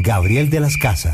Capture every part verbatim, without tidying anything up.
Gabriel de las Casas.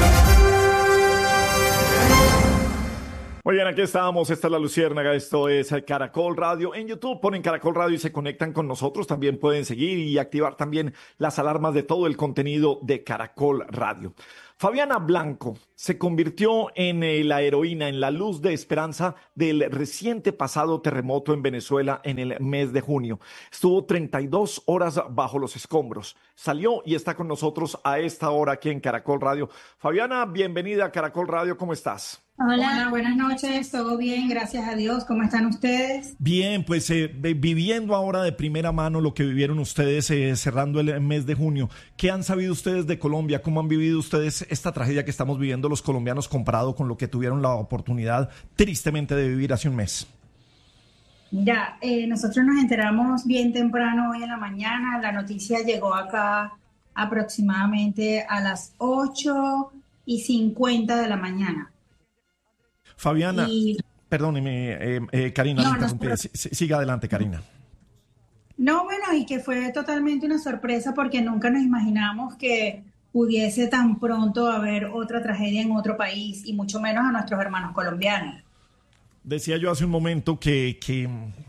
Muy bien, aquí estamos, esta es La Luciérnaga, esto es Caracol Radio. En YouTube ponen Caracol Radio y se conectan con nosotros, también pueden seguir y activar también las alarmas de todo el contenido de Caracol Radio. Fabiana Blanco se convirtió en eh, la heroína, en la luz de esperanza del reciente pasado terremoto en Venezuela en el mes de junio. Estuvo treinta y dos horas bajo los escombros. Salió y está con nosotros a esta hora aquí en Caracol Radio. Fabiana, bienvenida a Caracol Radio, ¿cómo estás? Hola. Hola, buenas noches, todo bien, gracias a Dios. ¿Cómo están ustedes? Bien, pues eh, viviendo ahora de primera mano lo que vivieron ustedes eh, cerrando el mes de junio. ¿Qué han sabido ustedes de Colombia? ¿Cómo han vivido ustedes esta tragedia que estamos viviendo los colombianos comparado con lo que tuvieron la oportunidad tristemente de vivir hace un mes? Mira, eh, nosotros nos enteramos bien temprano hoy en la mañana. La noticia llegó acá aproximadamente a las ocho y cincuenta de la mañana. Fabiana, y... perdóneme, eh, eh, Karina, no, no, pero... siga adelante, Karina. No, bueno, y que fue totalmente una sorpresa porque nunca nos imaginamos que pudiese tan pronto haber otra tragedia en otro país y mucho menos a nuestros hermanos colombianos. Decía yo hace un momento que, que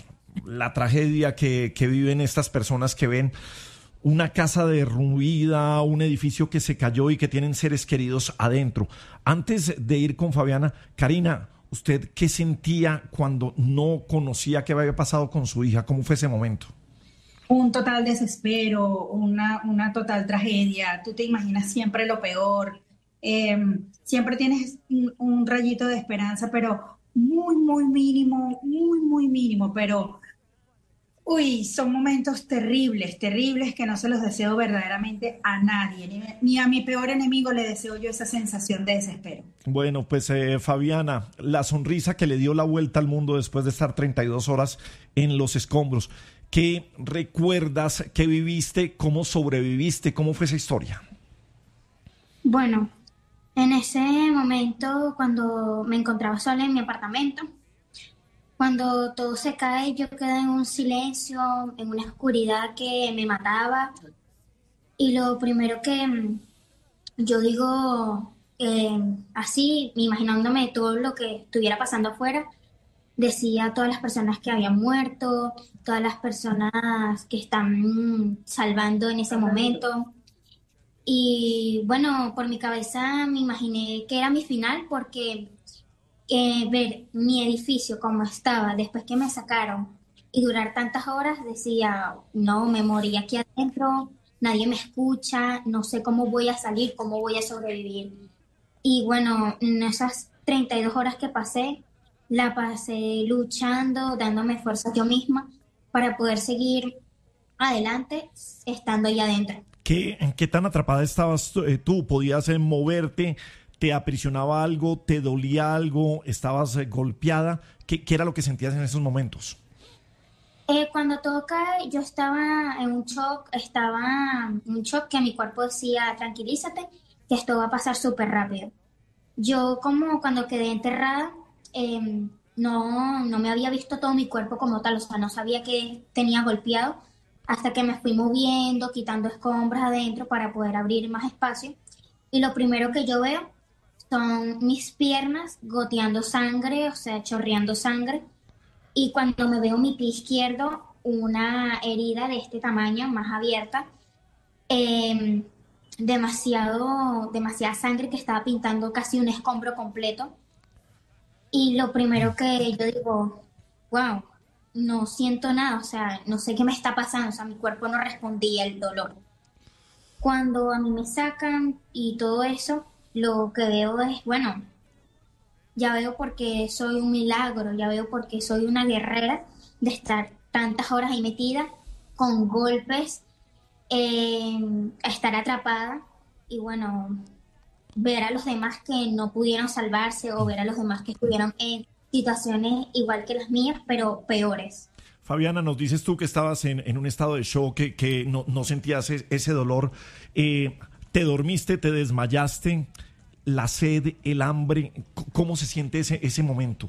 la tragedia que, que viven estas personas que ven una casa derruida, un edificio que se cayó y que tienen seres queridos adentro. Antes de ir con Fabiana, Karina, ¿usted qué sentía cuando no conocía qué había pasado con su hija? ¿Cómo fue ese momento? Un total desespero, una, una total tragedia. Tú te imaginas siempre lo peor. Eh, siempre tienes un, un rayito de esperanza, pero muy, muy mínimo, muy, muy mínimo, pero... Uy, son momentos terribles, terribles que no se los deseo verdaderamente a nadie, ni, ni a mi peor enemigo le deseo yo esa sensación de desespero. Bueno, pues eh, Fabiana, la sonrisa que le dio la vuelta al mundo después de estar treinta y dos horas en los escombros. ¿Qué recuerdas? ¿Qué viviste? ¿Cómo sobreviviste? ¿Cómo fue esa historia? Bueno, en ese momento cuando me encontraba sola en mi apartamento, cuando todo se cae, yo quedé en un silencio, en una oscuridad que me mataba. Y lo primero que yo digo, eh, así, imaginándome todo lo que estuviera pasando afuera, decía a todas las personas que habían muerto, todas las personas que están salvando en ese momento. Y bueno, por mi cabeza me imaginé que era mi final porque... Eh, ver mi edificio como estaba después que me sacaron y durar tantas horas, decía, no, me morí aquí adentro, nadie me escucha, no sé cómo voy a salir, cómo voy a sobrevivir. Y bueno, en esas treinta y dos horas que pasé, la pasé luchando, dándome fuerza yo misma para poder seguir adelante estando ahí adentro. ¿Qué, qué tan atrapada estabas tú? tú? ¿Podías eh, moverte? ¿Te aprisionaba algo? ¿Te dolía algo? ¿Estabas eh, golpeada? ¿Qué, ¿Qué era lo que sentías en esos momentos? Eh, cuando todo cae, yo estaba en un shock, estaba en un shock que mi cuerpo decía, tranquilízate, que esto va a pasar súper rápido. Yo como cuando quedé enterrada, eh, no, no me había visto todo mi cuerpo como tal, o sea, no sabía que tenía golpeado, hasta que me fui moviendo, quitando escombros adentro para poder abrir más espacio. Y lo primero que yo veo son mis piernas goteando sangre, o sea, chorreando sangre. Y cuando me veo mi pie izquierdo, una herida de este tamaño, más abierta, eh, demasiado, demasiada sangre que estaba pintando casi un escombro completo. Y lo primero que yo digo, wow, no siento nada, o sea, no sé qué me está pasando, o sea, mi cuerpo no respondía al dolor. Cuando a mí me sacan y todo eso, lo que veo es, bueno, ya veo por qué soy un milagro, ya veo por qué soy una guerrera de estar tantas horas ahí metida, con golpes, eh, estar atrapada y bueno, ver a los demás que no pudieron salvarse o ver a los demás que estuvieron en situaciones igual que las mías, pero peores. Fabiana, nos dices tú que estabas en, en un estado de shock, que, que no, no sentías ese dolor. Eh, ¿Te dormiste, te desmayaste? ¿La sed, el hambre? ¿Cómo se siente ese, ese momento?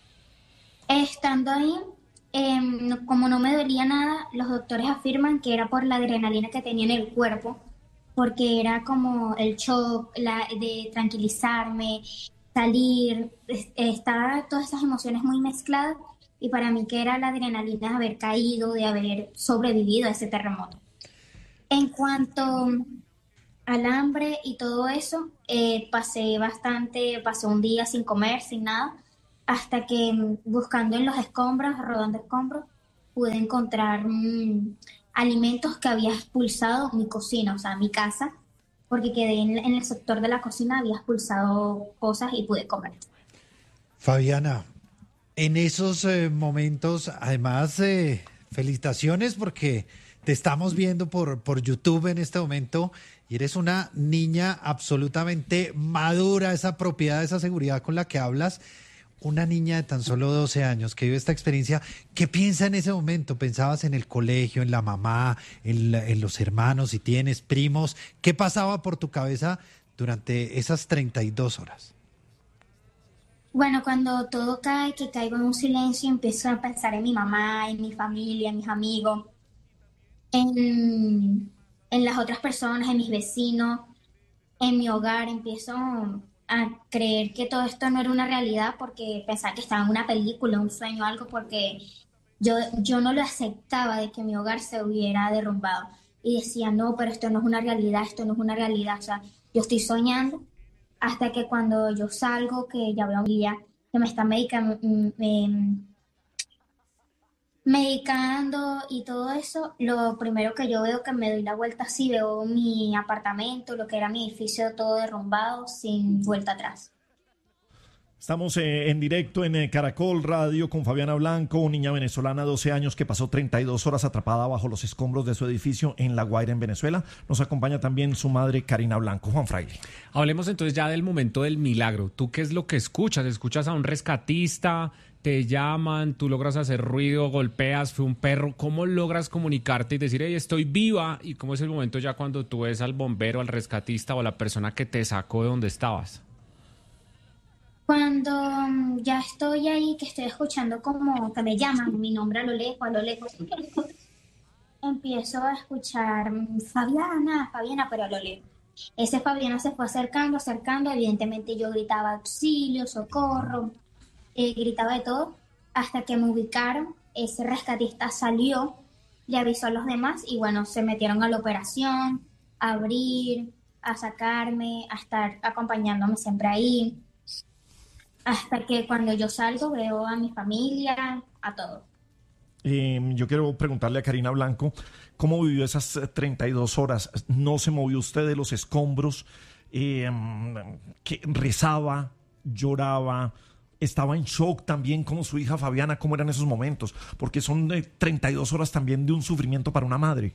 Estando ahí, eh, como no me dolía nada, los doctores afirman que era por la adrenalina que tenía en el cuerpo, porque era como el shock la, de tranquilizarme, salir, es- estaba todas esas emociones muy mezcladas y para mí que era la adrenalina de haber caído, de haber sobrevivido a ese terremoto. En cuanto al hambre y todo eso, eh, pasé bastante, pasé un día sin comer, sin nada, hasta que mm, buscando en los escombros, rodando escombros, pude encontrar mm, alimentos que había expulsado mi cocina, o sea, mi casa, porque quedé en, en el sector de la cocina, había expulsado cosas y pude comer. Fabiana, en esos eh, momentos, además, eh, felicitaciones porque te estamos viendo por, por YouTube en este momento y eres una niña absolutamente madura, esa propiedad, esa seguridad con la que hablas. Una niña de tan solo doce años que vive esta experiencia, ¿qué piensa en ese momento? ¿Pensabas en el colegio, en la mamá, en, la- en los hermanos, si tienes primos? ¿Qué pasaba por tu cabeza durante esas treinta y dos horas? Bueno, cuando todo cae, que caigo en un silencio, empiezo a pensar en mi mamá, en mi familia, en mis amigos, en, en las otras personas, en mis vecinos, en mi hogar. Empiezo a creer que todo esto no era una realidad porque pensaba que estaba en una película, un sueño, algo, porque yo, yo no lo aceptaba de que mi hogar se hubiera derrumbado. Y decía, no, pero esto no es una realidad, esto no es una realidad. O sea, yo estoy soñando hasta que cuando yo salgo, que ya veo a mi familia que me está medica- m- me- medicando y todo eso, lo primero que yo veo que me doy la vuelta así, veo mi apartamento, lo que era mi edificio todo derrumbado, sin vuelta atrás. Estamos eh, en directo en eh, Caracol Radio con Fabiana Blanco, niña venezolana de doce años que pasó treinta y dos horas atrapada bajo los escombros de su edificio en La Guaira, en Venezuela. Nos acompaña también su madre, Karina Blanco. Juan Fraile. Hablemos entonces ya del momento del milagro. ¿Tú qué es lo que escuchas? ¿Escuchas a un rescatista? ¿Te llaman? ¿Tú logras hacer ruido? ¿Golpeas? ¿Fue un perro? ¿Cómo logras comunicarte y decir, hey, estoy viva? ¿Y cómo es el momento ya cuando tú ves al bombero, al rescatista o a la persona que te sacó de donde estabas? Cuando mm, ya estoy ahí, que estoy escuchando como que me llaman mi nombre a lo lejos, a lo lejos, empiezo a escuchar mm, Fabiana, Fabiana, pero a lo lejos. Ese Fabiana se fue acercando, acercando, evidentemente yo gritaba auxilio, socorro, eh, gritaba de todo, hasta que me ubicaron, ese rescatista salió, le avisó a los demás y bueno, se metieron a la operación, a abrir, a sacarme, a estar acompañándome siempre ahí, hasta que cuando yo salgo veo a mi familia, a todos. Eh, yo quiero preguntarle a Karina Blanco, ¿cómo vivió esas eh, treinta y dos horas? ¿No se movió usted de los escombros? Eh, ¿qué- rezaba, lloraba, estaba en shock también como su hija Fabiana? ¿Cómo eran esos momentos? Porque son eh, treinta y dos horas también de un sufrimiento para una madre.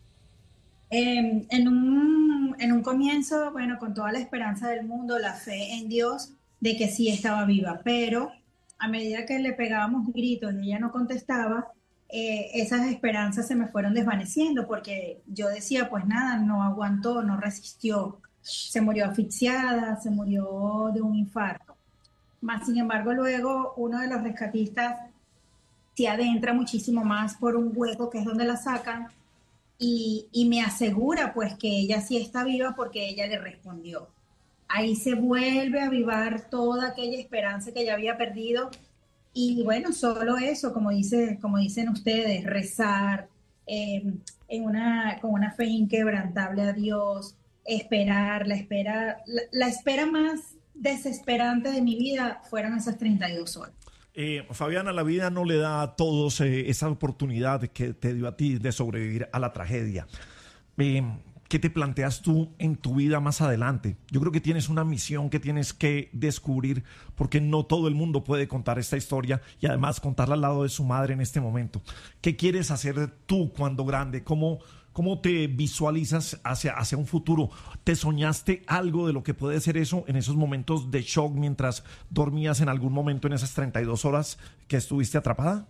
Eh, en un, en un comienzo, bueno, con toda la esperanza del mundo, la fe en Dios de que sí estaba viva, pero a medida que le pegábamos gritos y ella no contestaba, eh, esas esperanzas se me fueron desvaneciendo porque yo decía, pues nada, no aguantó, no resistió, se murió asfixiada, se murió de un infarto. Más sin embargo, luego uno de los rescatistas se adentra muchísimo más por un hueco que es donde la sacan y, y me asegura pues que ella sí está viva porque ella le respondió. Ahí se vuelve a avivar toda aquella esperanza que ya había perdido y bueno, solo eso, como, dice, como dicen ustedes, rezar eh, en una, con una fe inquebrantable a Dios, esperar, la espera, la, la espera más desesperante de mi vida fueron esas treinta y dos horas. Eh, Fabiana, la vida no le da a todos eh, esa oportunidad que te dio a ti de sobrevivir a la tragedia. Eh, ¿Qué te planteas tú en tu vida más adelante? Yo creo que tienes una misión que tienes que descubrir porque no todo el mundo puede contar esta historia y además contarla al lado de su madre en este momento. ¿Qué quieres hacer tú cuando grande? ¿Cómo, cómo te visualizas hacia, hacia un futuro? ¿Te soñaste algo de lo que puede ser eso en esos momentos de shock mientras dormías en algún momento en esas treinta y dos horas que estuviste atrapada?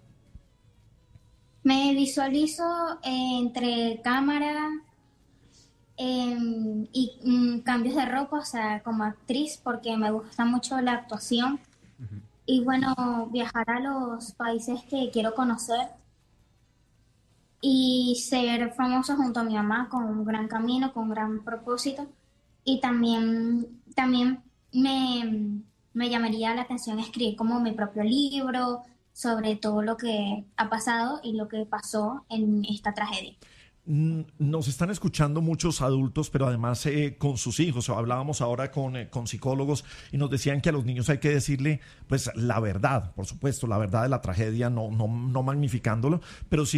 Me visualizo entre cámara eh, y mm, cambios de ropa, o sea, como actriz, porque me gusta mucho la actuación. Y bueno, viajar a los países que quiero conocer y ser famosa junto a mi mamá con un gran camino, con un gran propósito. Y también, también me, me llamaría la atención escribir como mi propio libro sobre todo lo que ha pasado y lo que pasó en esta tragedia. Nos están escuchando muchos adultos, pero además eh, con sus hijos. Hablábamos ahora con, eh, con psicólogos y nos decían que a los niños hay que decirle pues la verdad, por supuesto, la verdad de la tragedia, no, no, no magnificándolo, pero sí